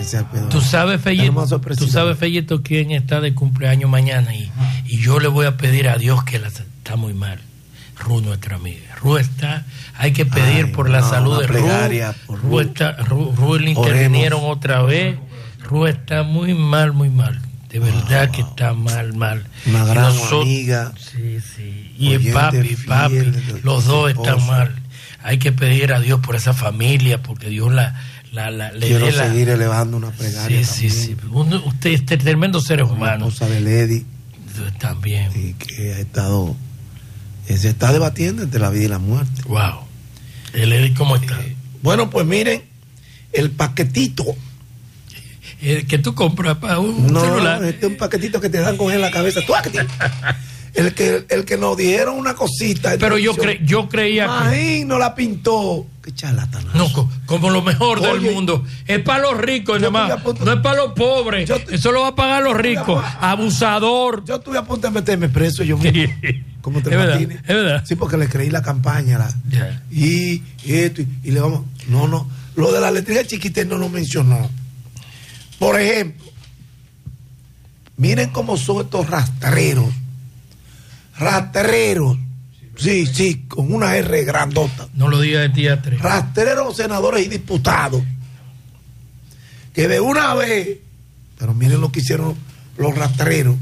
gracias, Pedro. Tú sabes, Fellito, quién está de cumpleaños mañana y yo le voy a pedir a Dios que está muy mal. Ru, nuestra amiga. Ru está, hay que pedir por la salud de Ru. Ru le intervinieron otra vez. Ru está muy mal, muy mal. De verdad que está mal. Una gran amiga. Sí. Y el papi, los dos están mal. Hay que pedir a Dios por esa familia, porque Dios le quiero seguir elevando una plegaria. Sí. Usted es tremendo seres humanos. La esposa de Lady. También. Y que se está debatiendo entre la vida y la muerte. Wow. ¿El Lady cómo está? Bueno, pues miren, el paquetito. Que tú compras para un celular. Este es un paquetito que te dan con en la cabeza. El que nos dijeron una cosita. Pero yo creía que no la pintó. Qué charlatanazo. No, como lo mejor del mundo. Es para los ricos, además. No es para los pobres. Eso lo va a pagar los ricos. Abusador. Yo estuve a punto de meterme preso yo mismo. ¿Cómo te imaginas? Es verdad. Sí, porque le creí la campaña. Y esto. Y le vamos. No. Lo de la letrina chiquita no lo mencionó. Por ejemplo, miren cómo son estos rastreros. Sí, con una R grandota. No lo diga de teatro. Rastreros, senadores y diputados. Que de una vez, pero miren lo que hicieron los rastreros.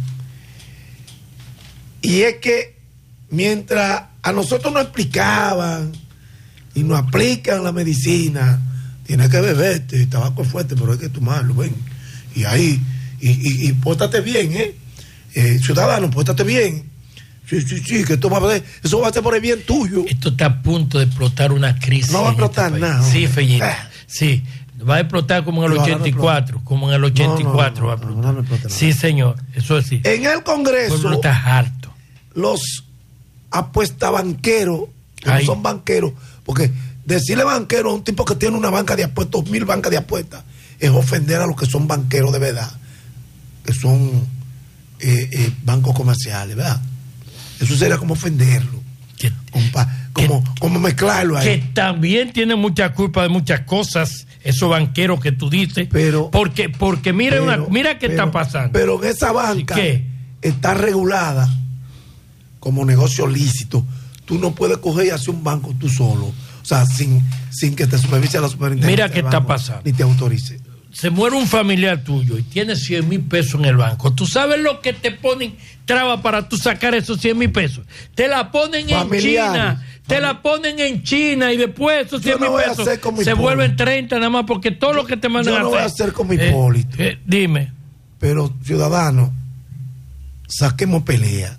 Y es que mientras a nosotros nos explicaban y nos aplican la medicina, tienes que beberte, el tabaco es fuerte, pero hay que tomarlo, ven. Y ahí, y pórtate bien, ciudadano, pórtate bien. Sí, que esto eso va a ser por el bien tuyo. Esto está a punto de explotar una crisis. No va a explotar nada. Sí, Fellito. Sí, va a explotar como en el 84. Como en el 84 va a explotar. No explota nada. Sí, señor, eso es sí. En el Congreso, el pueblo está harto. Los apuestabanqueros, que no son banqueros, porque decirle banquero a un tipo que tiene una banca de apuestas, 2,000 bancas de apuestas, es ofender a los que son banqueros de verdad, que son bancos comerciales, ¿verdad? Eso sería como ofenderlo, como mezclarlo ahí. Que también tiene mucha culpa de muchas cosas, esos banqueros que tú dices, porque mira qué está pasando. Pero en esa banca está regulada como negocio lícito. Tú no puedes coger y hacer un banco tú solo. O sea, sin que te supervise la superintendencia. Mira qué está pasando. Ni te autorice. Se muere un familiar tuyo y tienes 100,000 pesos en el banco. ¿Tú sabes lo que te ponen traba para tú sacar esos 100,000 pesos? Te la ponen en China. Te la ponen en China y después esos 100,000 pesos se vuelven 30 nada más porque todo lo que te mandan yo no voy a hacer con mi Hipólito. Dime. Pero, ciudadano, saquemos pelea.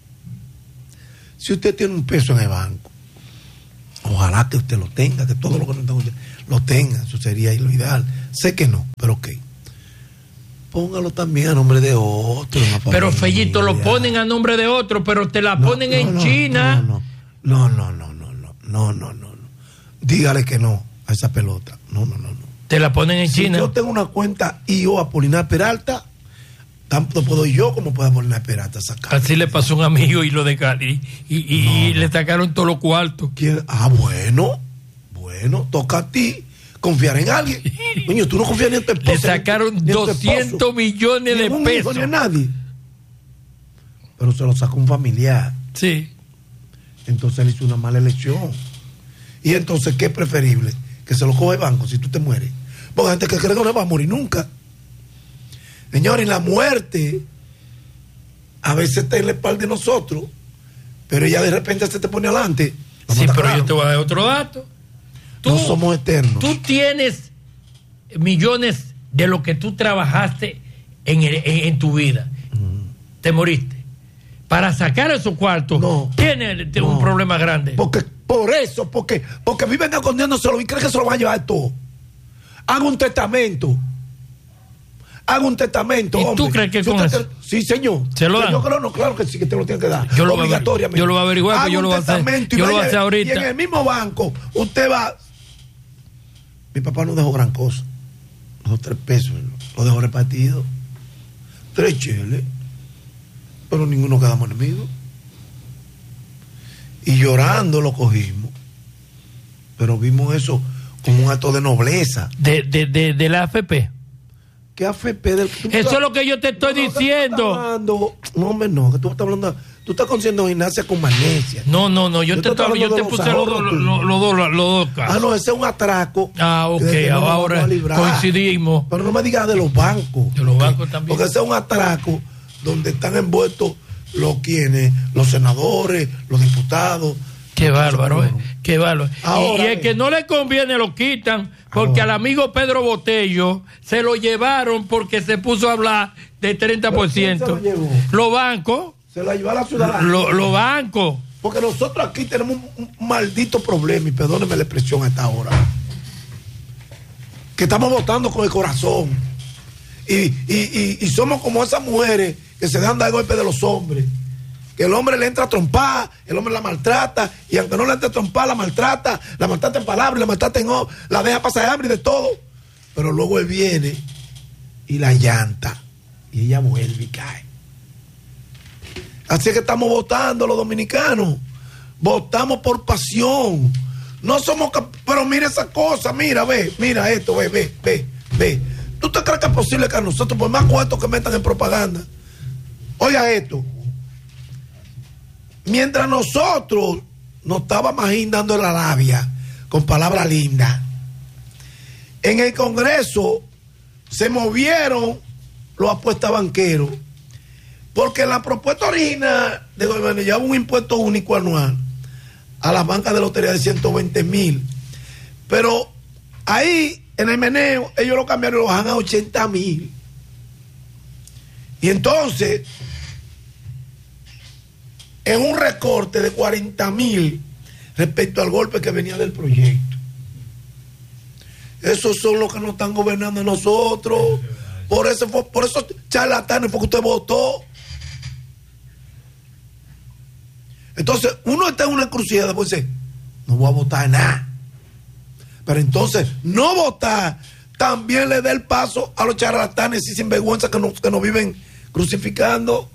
Si usted tiene un peso en el banco, ojalá que usted lo tenga, que todo lo que no tenga usted lo tenga, eso sería lo ideal. Sé que no, pero ok. Póngalo también a nombre de otro. Pero Fellito, lo ponen a nombre de otro, pero te la ponen en China. No. Dígale que no a esa pelota. No. Te la ponen en China. Si yo tengo una cuenta IO Apolinar Peralta, tanto puedo yo como puedo Apolinar Peralta sacar. Así le pasó a un amigo y lo de Cali. Y le sacaron todos los cuartos. Bueno, toca a ti confiar en alguien. Coño, tú no confías ni en tu esposa. Le sacaron 200 millones de pesos. Ni a nadie. Pero se lo sacó un familiar. Sí. Entonces él hizo una mala elección. Y entonces, ¿qué es preferible? Que se lo coge el banco si tú te mueres. Porque hay gente que cree que no va a morir nunca. Señores, la muerte a veces está en la espalda de nosotros, pero ella de repente se te pone adelante. Sí, pero yo te voy a dar otro dato. No somos eternos. Tú tienes millones de lo que tú trabajaste en tu vida. Te moriste. Para sacar esos cuartos, tienes un problema grande. Porque viven escondiéndoselo y creen que se lo van a llevar todo. Haga un testamento. ¿Y hombre. tú crees que con eso? Sí, señor. ¿Se lo dan? Yo creo, no, claro que sí, que te lo tienen que dar. Obligatoriamente. Yo lo voy a averiguar, pero yo lo voy a hacer. Yo lo voy a hacer ahorita. Y en el mismo banco, usted va. Mi papá no dejó gran cosa. Dejó 3 pesos. Lo dejó repartido. 3 cheles. Pero ninguno quedamos enemigos. Y llorando lo cogimos. Pero vimos eso como un acto de nobleza. ¿De la AFP? ¿Qué AFP del Eso es lo que yo te estoy diciendo. No, hombre, no, que tú estás hablando. Tú estás consiguiendo gimnasia con magnesia. No, yo te puse los dos casos. No, ese es un atraco. Ok, ahora coincidimos. Pero no me digas de los bancos. De los bancos también. Porque ese es un atraco donde están envueltos los senadores, los diputados. Qué bárbaro, qué bárbaro. Ahora, y el que no le conviene lo quitan, porque al amigo Pedro Botello se lo llevaron porque se puso a hablar de 30%. ¿Quién se lo llevó? Los bancos. Se la llevó a la ciudadanía. Los bancos. Porque nosotros aquí tenemos un maldito problema, y perdónenme la expresión a esta hora, que estamos votando con el corazón. Y somos como esas mujeres que se dejan dar golpe de los hombres. Que el hombre le entra a trompar, el hombre la maltrata, y aunque no le entre a trompar, la maltrata en palabras, la maltrata en la deja pasar hambre y de todo. Pero luego él viene y la llanta, y ella vuelve y cae. Así es que estamos votando los dominicanos. Votamos por pasión. No somos pero mira esa cosa, mira esto, ve. ¿Tú te crees que es posible que a nosotros, por más cuartos que metan en propaganda? Oiga esto. Mientras nosotros nos estábamos ahí dando la labia con palabras lindas, en el Congreso se movieron los apuestas banqueros, porque la propuesta original de gobierno llevaba un impuesto único anual a las bancas de lotería de 120,000, pero ahí en el meneo ellos lo cambiaron y lo bajan a 80,000. Y entonces, en un recorte de 40,000 respecto al golpe que venía del proyecto. Esos son los que nos están gobernando a nosotros. Por eso charlatanes fue que usted votó. Entonces, uno está en una encrucijada, pues dice, no voy a votar nada. Pero entonces, no votar también le da el paso a los charlatanes y sinvergüenza que nos viven crucificando.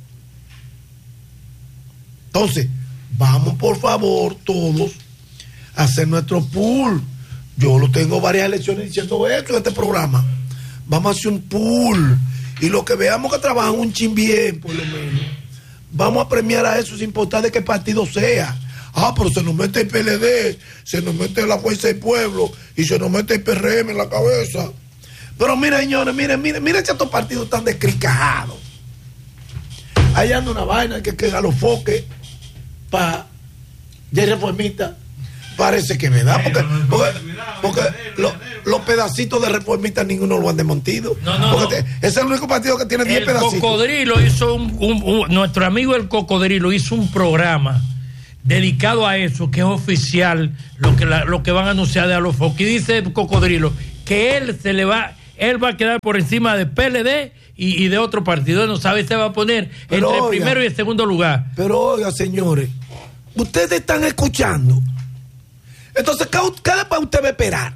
Entonces, vamos por favor todos a hacer nuestro pool. Yo lo tengo varias elecciones diciendo esto en este programa. Vamos a hacer un pool. Y lo que veamos que trabajan un chin bien, por lo menos, vamos a premiar a eso sin importar de qué partido sea. Pero se nos mete el PLD, se nos mete la Fuerza del Pueblo y se nos mete el PRM en la cabeza. Pero mira, señores, miren estos partidos tan descricajados. Ahí anda una vaina que a los foques para ya reformista. Parece que me da, porque los pedacitos de reformistas ninguno lo han desmontido. No. Ese es el único partido que tiene 10 pedacitos. El Cocodrilo hizo nuestro amigo el Cocodrilo hizo un programa dedicado a eso, que es oficial, lo que van a anunciar de Alofoque. Y dice el Cocodrilo que él va a quedar por encima de PLD y de otro partido. No sabe si se va a poner entre el primero y el segundo lugar. Pero oiga, señores, ustedes están escuchando. Entonces, ¿qué después usted va a esperar?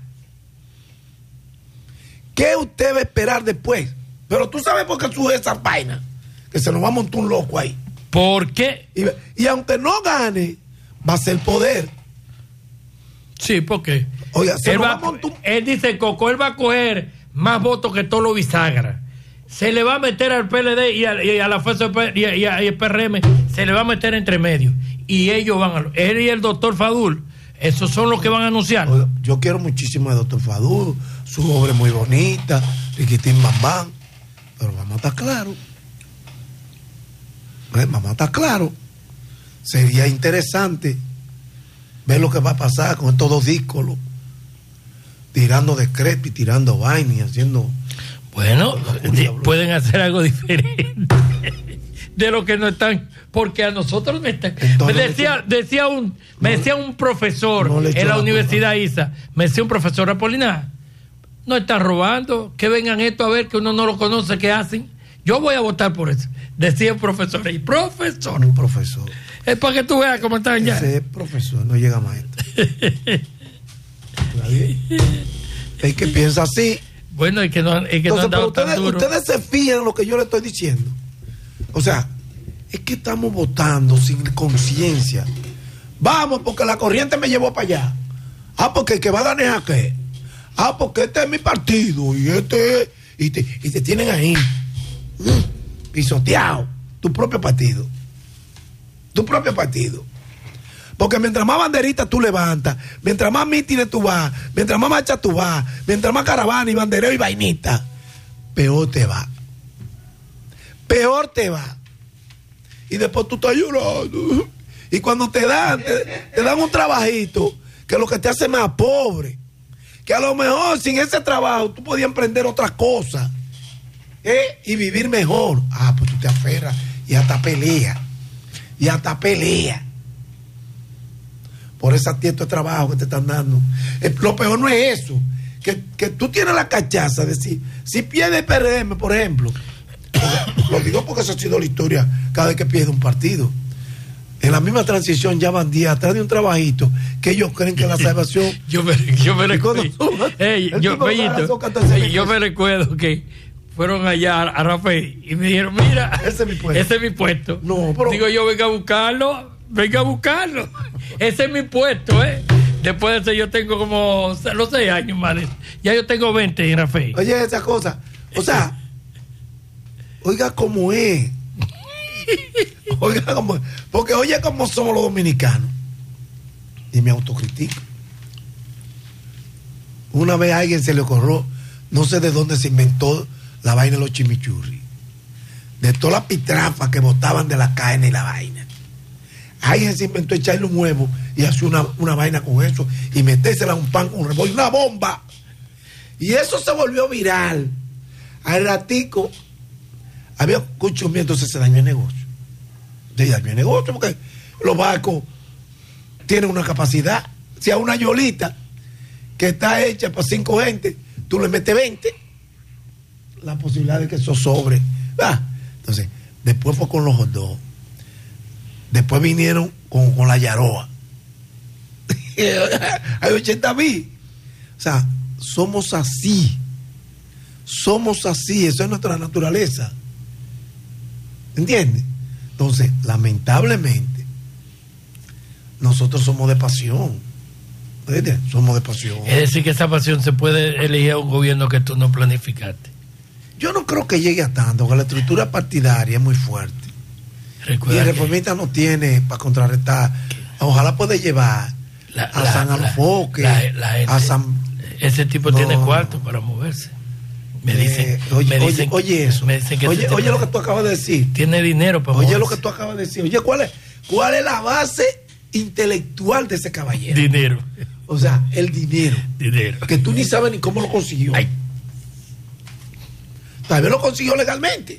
¿Qué usted va a esperar después? Pero tú sabes por qué sube esa vaina, que se nos va a montar un loco ahí. ¿Por qué? Y aunque no gane, va a ser poder. Sí, porque oiga, él dice, Coco, él va a coger más votos que todos los bisagras. Se le va a meter al PLD y a la Fuerza y al PRM, se le va a meter entre medio. Y ellos él y el doctor Fadul, esos son los que van a anunciar. Oiga, yo quiero muchísimo al doctor Fadul, su obra es muy bonita, Riquitín Bambán, pero vamos a estar claros. Sería interesante ver lo que va a pasar con estos dos díscolos, tirando decretos y tirando vaina y haciendo. Bueno, pueden hacer algo diferente de lo que no están, porque a nosotros me decía un profesor en la Universidad ISA, me decía un profesor Apolinar, no están robando, que vengan esto a ver que uno no lo conoce, ¿qué hacen? Yo voy a votar por eso, decía el profesor. Y un profesor. Es para que tú veas cómo están ya. Ese profesor no llega más. Es que piensa así. Bueno, es que no han dado tan duro. Ustedes se fijan en lo que yo le estoy diciendo. O sea, es que estamos votando sin conciencia. Vamos, porque la corriente me llevó para allá. Porque el que va a ganar es aquel. Porque este es mi partido y y te tienen ahí, pisoteado, tu propio partido. Porque mientras más banderitas tú levantas, mientras más mítines tú vas, mientras más marchas tú vas, mientras más caravana y bandereo y vainita, peor te va. Y después tú estás llorando. Y cuando te dan un trabajito que lo que te hace más pobre, que a lo mejor sin ese trabajo tú podías emprender otras cosas y vivir mejor. Pues tú te aferras y hasta pelea. Por ese atiento de trabajo que te están dando. Lo peor no es eso, que tú tienes la cachaza de decir, si pierde el PRM, por ejemplo, lo digo porque esa ha sido la historia cada vez que pierde un partido. En la misma transición ya van días atrás de un trabajito que ellos creen que la salvación. Yo me recuerdo. Yo me recuerdo que fueron allá a Rafael y me dijeron, mira, ese es mi puesto. No, pero... Digo yo, venga a buscarlo. Ese es mi puesto, Después de eso yo tengo como los 6 años más. Ya yo tengo 20 en Rafael. Oye, esa cosa. O sea, oiga cómo es. Porque oye cómo somos los dominicanos. Y me autocritico. Una vez a alguien se le ocurrió, no sé de dónde se inventó la vaina de los chimichurri, de toda la pitrafa que botaban de la carne y la vaina. Alguien se inventó echarle un huevo y hacer una vaina con eso y metérsela a un pan con un rebollo, una bomba. Y eso se volvió viral. Al ratico había cuchumía, entonces se dañó el negocio. Se dañó el negocio porque los barcos tienen una capacidad. Si a una yolita que está hecha para 5 gente, tú le metes 20, la posibilidad de que eso sobre. Entonces, después fue con los hot dogs. Después vinieron con la yaroa. Hay 80,000. O sea, somos así, eso es nuestra naturaleza. ¿Entiendes? Entonces, lamentablemente, nosotros somos de pasión. ¿Entiendes? Somos de pasión. Es decir, que esa pasión se puede elegir a un gobierno que tú no planificaste. Yo no creo que llegue a tanto, porque la estructura partidaria es muy fuerte. Recuerda y el reformista no tiene para contrarrestar. Ojalá puede llevar a San Alofoque, a San... Ese tipo tiene cuarto para moverse. Me dicen, oye eso. Me dicen que oye lo que tú acabas de decir. Tiene dinero para moverse. Oye lo que tú acabas de decir. Oye, ¿cuál es la base intelectual de ese caballero? Dinero. O sea, el dinero. Dinero. Que tú ni sabes ni cómo lo consiguió. Ay. Tal vez lo consiguió legalmente.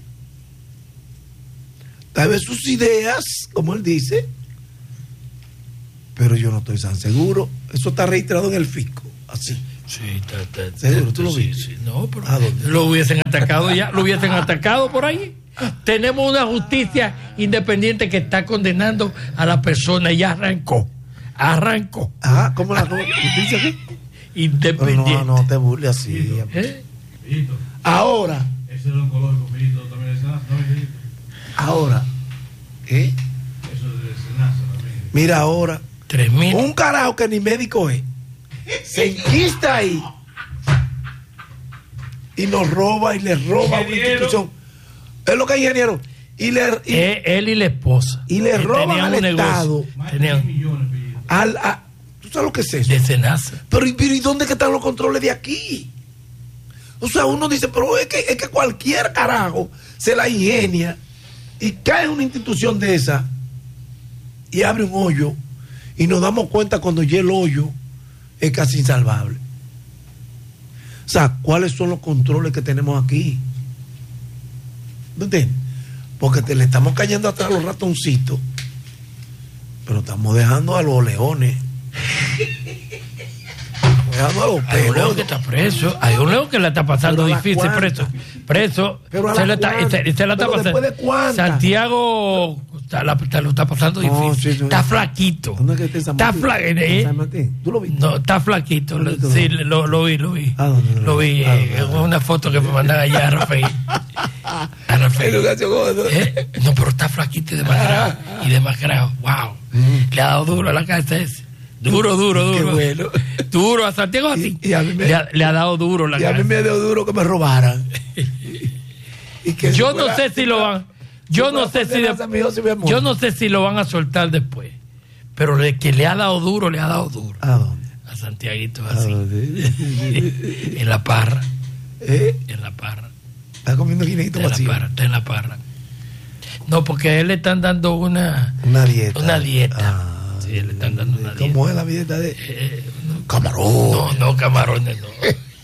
Tal vez sus ideas, como él dice, pero yo no estoy tan seguro. Eso está registrado en el fisco, así. Sí, está. ¿Seguro? ¿Tú lo viste? Sí. No, pero lo hubiesen atacado ya, lo hubiesen atacado por ahí. Tenemos una justicia independiente que está condenando a la persona y ya arrancó. ¿Cómo la justicia qué? Independiente. Pero no te burles así. Ahora. Ese es un color conflicto también de Senasa, ¿no? Ahora, Eso es de Senasa también. Mira ahora, 3,000. un carajo que ni médico es, se enquista ahí y nos roba y le roba a una institución. Es lo que es ingeniero. Él y la esposa. Y le roban al Estado. Tenían millones. ¿Tú sabes lo que es eso? De Senasa. Pero ¿y dónde que están los controles de aquí? O sea, uno dice, pero es que cualquier carajo se la ingenia y cae en una institución de esa y abre un hoyo y nos damos cuenta cuando ya el hoyo es casi insalvable. O sea, ¿cuáles son los controles que tenemos aquí? ¿No entiendes? Porque le estamos cayendo atrás a los ratoncitos, pero estamos dejando a los leones. Hay un león que está preso. Hay un león que la está pasando difícil, preso. Se la está pasando. Santiago lo está pasando difícil. Sí, está flaquito. ¿Dónde es que está San Martín? ¿Tú lo viste? No, está flaquito. Sí, lo vi. Lo vi en una foto que me mandan allá a Rafael. No, pero está flaquito y demacrado. Wow. Le ha dado duro a la cabeza ese. Duro. Qué bueno. Duro a Santiago así. Y a mí le ha dado duro la y a mí me dio duro que me robaran. Y que yo no sé si lo van. Yo no sé si lo van a soltar después. Pero que le ha dado duro. ¿A dónde? A Santiaguito así. En la parra. En la parra. Está comiendo guineito vacío. Está en la parra. No, porque a él le están dando una dieta. Sí, le están dando una dieta. ¿Cómo es la dieta de camarón? No, camarones no.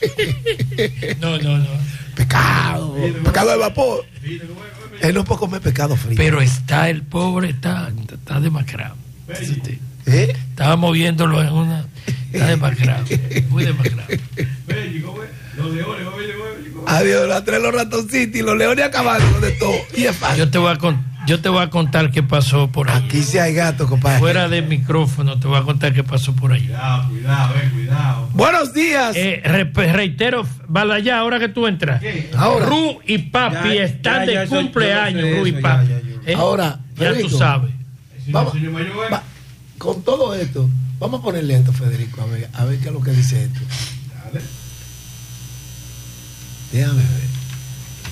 No. Pescado de vapor. Él no puede comer pescado frito. Pero el pobre está demacrado. Estaba moviéndolo en una. Está demacrado. Muy demacrado. Los leones, adiós, los tres, los ratoncitos y los leones acabaron de todo. Y es fácil. Yo te voy a contar qué pasó por ahí. Aquí sí hay gatos, compadre. Fuera del micrófono te voy a contar qué pasó por ahí. Cuidado. Buenos días. Reitero, Balayá, ahora que tú entras. Ahora. Ru y Papi están de cumpleaños, Ru y Papi. Ahora, ya Federico, tú sabes. Vamos, con todo esto, vamos a ponerle esto, Federico, a ver qué es lo que dice esto. Dale. Déjame ver.